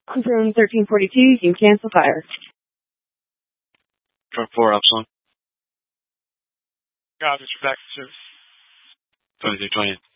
Confirm 1342, you can cancel fire. Truck 4, Upsilon. Got it, back to service. 2320.